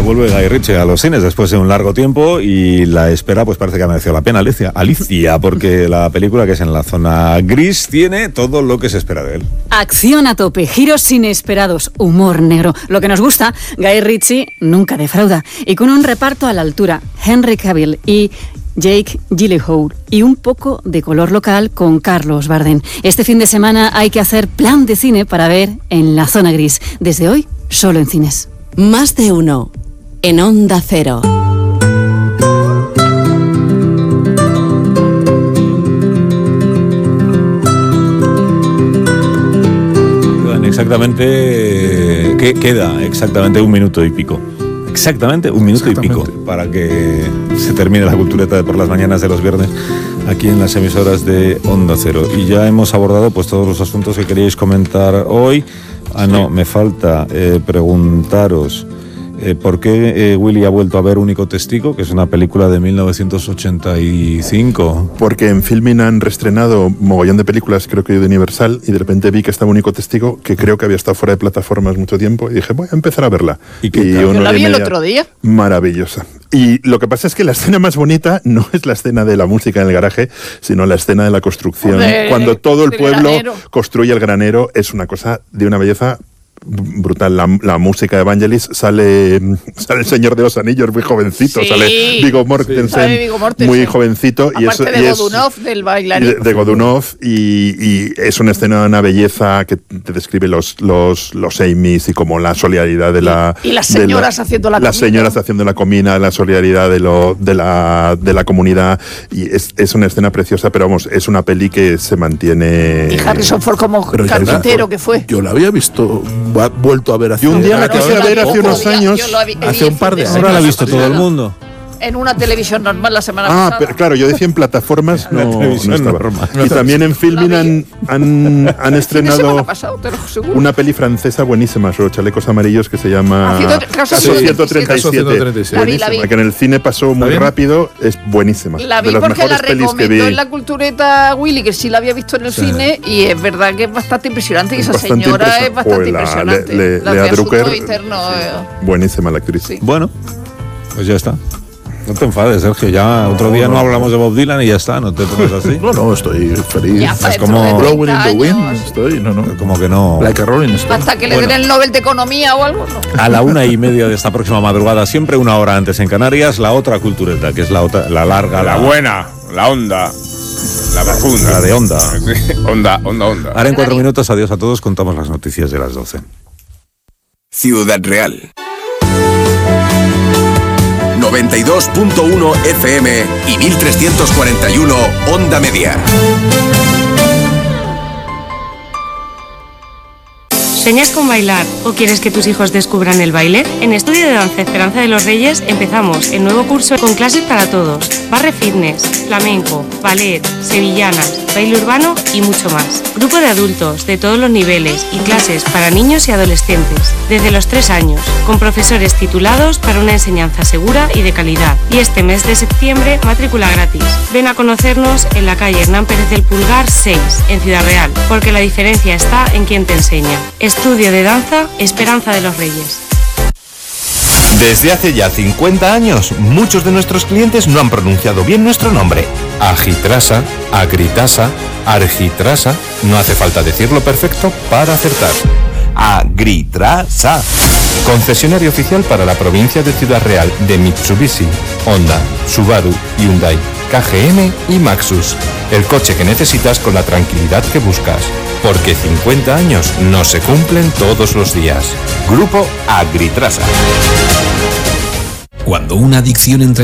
vuelve Guy Ritchie a los cines después de un largo tiempo y la espera pues parece que ha merecido la pena, Alicia, porque la película, que es en la zona gris, tiene todo lo que se espera de él. Acción a tope, giros inesperados, humor negro. Lo que nos gusta, Guy Ritchie nunca defrauda. Y con un reparto a la altura, Henry Cavill y Jake Gyllenhaal, y un poco de color local con Carlos Bardem. Este fin de semana hay que hacer plan de cine para ver en la zona gris. Desde hoy, solo en cines. Más de uno, en Onda Cero. Exactamente, queda exactamente un minuto y pico. Exactamente un minuto y pico para que se termine la cultureta de por las mañanas de los viernes aquí en las emisoras de Onda Cero. Y ya hemos abordado pues todos los asuntos que queríais comentar hoy. Me falta preguntaros ¿por qué Willy ha vuelto a ver Único Testigo, que es una película de 1985? Porque en Filmin han reestrenado mogollón de películas, creo que de Universal, y de repente vi que estaba Único Testigo, que creo que había estado fuera de plataformas mucho tiempo, y dije, voy a empezar a verla. Yo la vi el otro día. Maravillosa. Y lo que pasa es que la escena más bonita no es la escena de la música en el garaje, sino la escena de la construcción. Cuando todo el pueblo construye el granero, es una cosa de una belleza brutal. La música de Vangelis, sale el Señor de los Anillos muy jovencito, sale Viggo Mortensen muy jovencito, aparte de Godunov, del bailarín de Godunov, y es una escena de una belleza que te describe los Amy's y como la solidaridad de la y las señoras haciendo la comida. Las señoras haciendo la comida, la solidaridad de la comunidad, y es una escena preciosa, pero vamos, es una peli que se mantiene. Y Harrison Ford como carpintero que fue. Yo la había visto, vuelto a ver hace un día la quise ver hace unos años, hace un par de años. Ahora la ha visto todo el mundo. En una televisión normal la semana pasada. Pero claro, yo decía en plataformas, no estaba. Y también en Filmin han estrenado una peli francesa buenísima sobre chalecos amarillos que se llama Caso 137. Buenísima, que en el cine pasó muy rápido, es buenísima. La vi porque la recomendó en la cultureta Willy, que sí la había visto en el cine, y es verdad que es bastante impresionante, y esa señora es bastante impresionante. Lea Drucker, buenísima la actriz. Bueno, pues ya está. No te enfades, Sergio, ya otro día no hablamos de Bob Dylan y ya está, no te pones así. No, estoy feliz. Es como Blowing in the Wind, como que no. Like a Rolling Stone. Hasta que le den el Nobel de Economía o algo, ¿no? A la 1:30 de esta próxima madrugada, siempre una hora antes en Canarias, la otra cultureta, que es la larga, la buena, la onda, la profunda. La de onda. Onda. Ahora en 4 minutos, adiós a todos, contamos las noticias de las 12. Ciudad Real. 92.1 FM y 1341 Onda Media. ¿Sueñas con bailar o quieres que tus hijos descubran el baile? En Estudio de Danza Esperanza de los Reyes empezamos el nuevo curso con clases para todos. Barre fitness, flamenco, ballet, sevillanas, baile urbano y mucho más. Grupo de adultos de todos los niveles y clases para niños y adolescentes desde los 3 años, con profesores titulados para una enseñanza segura y de calidad. Y este mes de septiembre, matrícula gratis. Ven a conocernos en la calle Hernán Pérez del Pulgar 6, en Ciudad Real, porque la diferencia está en quien te enseña. Estudio de Danza Esperanza de los Reyes. Desde hace ya 50 años, muchos de nuestros clientes no han pronunciado bien nuestro nombre. Agitrasa, Agritasa, Argitrasa. No hace falta decirlo perfecto para acertar. Agritrasa. Concesionario oficial para la provincia de Ciudad Real de Mitsubishi, Honda, Subaru, Hyundai, KGM y Maxus. El coche que necesitas con la tranquilidad que buscas. Porque 50 años no se cumplen todos los días. Grupo Agritrasa. Cuando una adicción entra